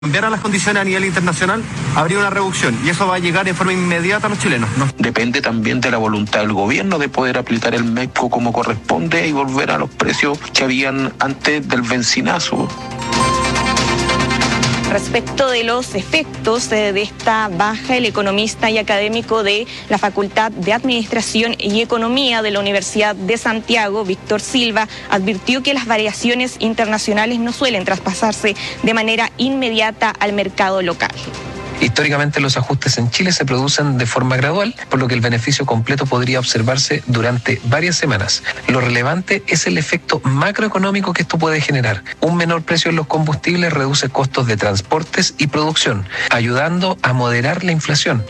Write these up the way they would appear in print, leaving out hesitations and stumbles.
cambiaran las condiciones a nivel internacional, habría una reducción y eso va a llegar en forma inmediata a los chilenos, ¿no? Depende también de la voluntad del gobierno de poder aplicar el MEPCO como corresponde y volver a los precios que habían antes del bencinazo. Respecto de los efectos de esta baja, el economista y académico de la Facultad de Administración y Economía de la Universidad de Santiago, Víctor Silva, advirtió que las variaciones internacionales no suelen traspasarse de manera inmediata al mercado local. Históricamente los ajustes en Chile se producen de forma gradual, por lo que el beneficio completo podría observarse durante varias semanas. Lo relevante es el efecto macroeconómico que esto puede generar. Un menor precio en los combustibles reduce costos de transportes y producción, ayudando a moderar la inflación.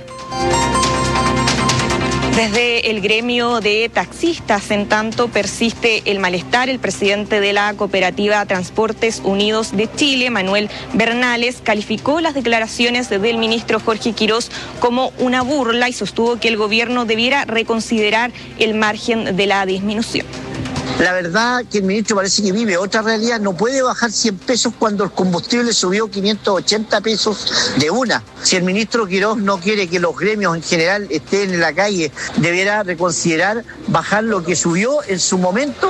Desde el gremio de taxistas, en tanto, persiste el malestar. El presidente de la cooperativa Transportes Unidos de Chile, Manuel Bernales, calificó las declaraciones del ministro Jorge Quirós como una burla y sostuvo que el gobierno debiera reconsiderar el margen de la disminución. La verdad que el ministro parece que vive otra realidad. No puede bajar 100 pesos cuando el combustible subió 580 pesos de una. Si el ministro Quirós no quiere que los gremios en general estén en la calle, deberá reconsiderar bajar lo que subió en su momento.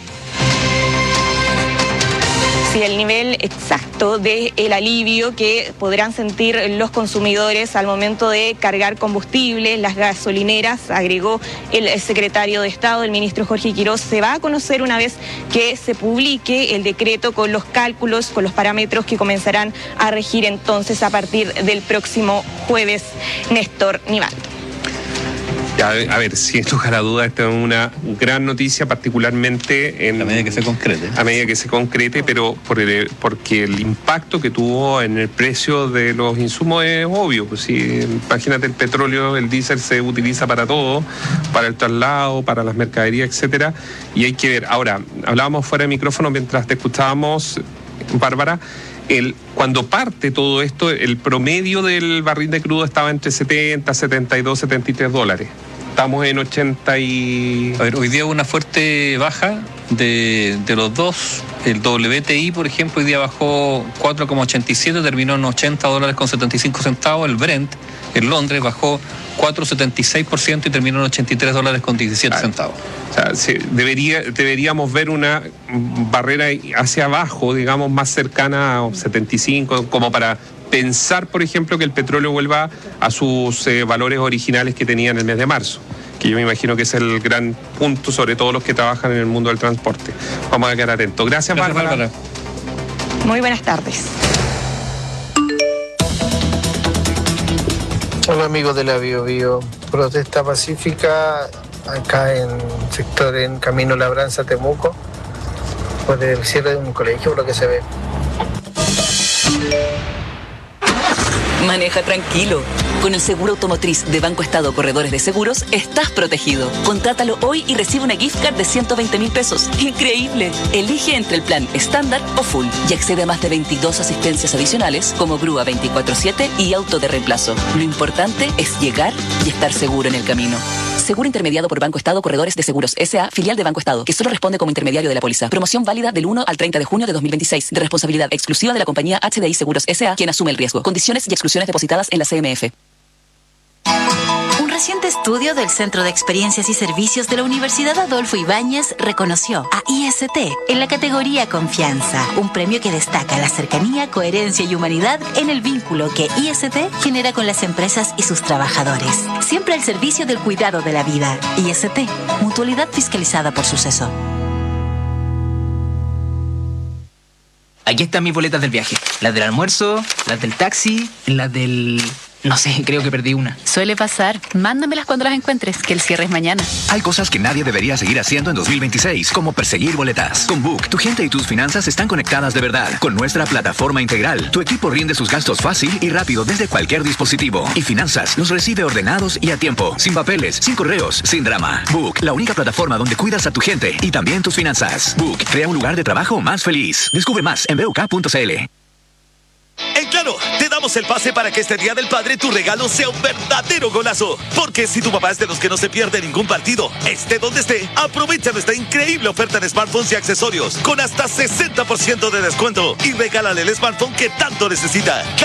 Sí, el nivel exacto del alivio que podrán sentir los consumidores al momento de cargar combustible, las gasolineras, agregó el secretario de Estado, el ministro Jorge Quirós, se va a conocer una vez que se publique el decreto con los cálculos, con los parámetros que comenzarán a regir entonces a partir del próximo jueves. Néstor Nivaldo. A ver, sin lugar a duda, esta es una gran noticia, particularmente a medida que se concrete. A medida que se concrete, pero porque el impacto que tuvo en el precio de los insumos es obvio. Pues si, imagínate, el petróleo, el diésel se utiliza para todo, para el traslado, para las mercaderías, etcétera, y hay que ver. Ahora, hablábamos fuera de micrófono mientras te escuchábamos, Bárbara. Cuando parte todo esto, el promedio del barril de crudo estaba entre 70, 72, 73 dólares. Estamos en 80 y... A ver, hoy día hubo una fuerte baja de los dos. El WTI, por ejemplo, hoy día bajó 4,87, terminó en 80 dólares con 75 centavos. El Brent, en Londres, bajó 4,76% y terminó en 83 dólares con 17 centavos. O sea, deberíamos ver una barrera hacia abajo, digamos, más cercana a 75, como para pensar, por ejemplo, que el petróleo vuelva a sus valores originales que tenía en el mes de marzo, que yo me imagino que es el gran punto, sobre todo los que trabajan en el mundo del transporte. Vamos a quedar atentos. Gracias, Bárbara. Muy buenas tardes. Hola amigos de la Bio Bio. Protesta pacífica acá en sector en Camino Labranza, Temuco, por el cierre de un colegio, por lo que se ve. Maneja tranquilo. Con el seguro automotriz de Banco Estado Corredores de Seguros, estás protegido. Contrátalo hoy y recibe una gift card de 120.000 pesos. ¡Increíble! Elige entre el plan estándar o full y accede a más de 22 asistencias adicionales como grúa 24/7 y auto de reemplazo. Lo importante es llegar y estar seguro en el camino. Seguro intermediado por Banco Estado Corredores de Seguros S.A., filial de Banco Estado, que solo responde como intermediario de la póliza. Promoción válida del 1 al 30 de junio de 2026, de responsabilidad exclusiva de la compañía HDI Seguros S.A., quien asume el riesgo. Condiciones y exclusiones depositadas en la CMF. Un reciente estudio del Centro de Experiencias y Servicios de la Universidad Adolfo Ibáñez reconoció a IST en la categoría Confianza, un premio que destaca la cercanía, coherencia y humanidad en el vínculo que IST genera con las empresas y sus trabajadores. Siempre al servicio del cuidado de la vida. IST, mutualidad fiscalizada por Suceso. Aquí están mis boletas del viaje. Las del almuerzo, las del taxi, las del... No sé, creo que perdí una. Suele pasar. Mándamelas cuando las encuentres, que el cierre es mañana. Hay cosas que nadie debería seguir haciendo en 2026, como perseguir boletas. Con Book, tu gente y tus finanzas están conectadas de verdad. Con nuestra plataforma integral, tu equipo rinde sus gastos fácil y rápido desde cualquier dispositivo. Y finanzas los recibe ordenados y a tiempo, sin papeles, sin correos, sin drama. Book, la única plataforma donde cuidas a tu gente y también tus finanzas. Book, crea un lugar de trabajo más feliz. Descubre más en BUK.cl. En Claro Claro, te damos el pase para que este Día del Padre tu regalo sea un verdadero golazo. Porque si tu papá es de los que no se pierde ningún partido, esté donde esté, aprovecha nuestra increíble oferta de smartphones y accesorios con hasta 60% de descuento y regálale el smartphone que tanto necesita.